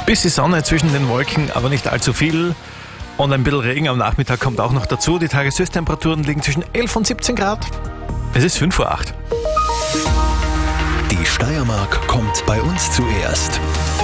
Bisschen Sonne zwischen den Wolken, aber nicht allzu viel. Und ein bisschen Regen am Nachmittag kommt auch noch dazu. Die Tageshöchsttemperaturen liegen zwischen 11 und 17 Grad. Es ist 5 vor 8. Die Steiermark kommt bei uns zuerst.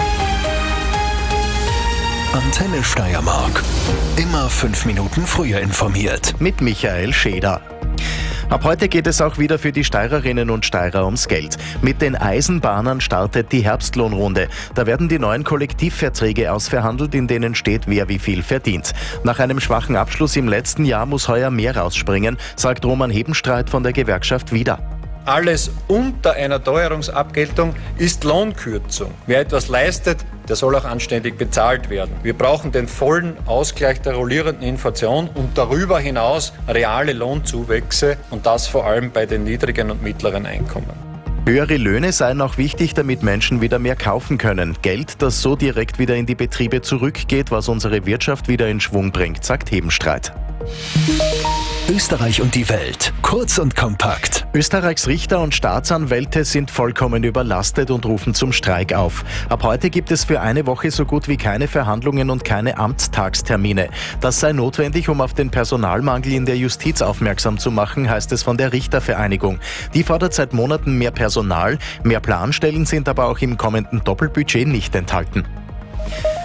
Antenne Steiermark. Immer 5 Minuten früher informiert. Mit Michael Scheder. Ab heute geht es auch wieder für die Steirerinnen und Steirer ums Geld. Mit den Eisenbahnern startet die Herbstlohnrunde. Da werden die neuen Kollektivverträge ausverhandelt, in denen steht, wer wie viel verdient. Nach einem schwachen Abschluss im letzten Jahr muss heuer mehr rausspringen, sagt Roman Hebenstreit von der Gewerkschaft Vida. Alles unter einer Teuerungsabgeltung ist Lohnkürzung. Wer etwas leistet, der soll auch anständig bezahlt werden. Wir brauchen den vollen Ausgleich der rollierenden Inflation und darüber hinaus reale Lohnzuwächse und das vor allem bei den niedrigen und mittleren Einkommen. Höhere Löhne seien auch wichtig, damit Menschen wieder mehr kaufen können. Geld, das so direkt wieder in die Betriebe zurückgeht, was unsere Wirtschaft wieder in Schwung bringt, sagt Hebenstreit. Österreich und die Welt. Kurz und kompakt. Österreichs Richter und Staatsanwälte sind vollkommen überlastet und rufen zum Streik auf. Ab heute gibt es für eine Woche so gut wie keine Verhandlungen und keine Amtstagstermine. Das sei notwendig, um auf den Personalmangel in der Justiz aufmerksam zu machen, heißt es von der Richtervereinigung. Die fordert seit Monaten mehr Personal, mehr Planstellen sind aber auch im kommenden Doppelbudget nicht enthalten.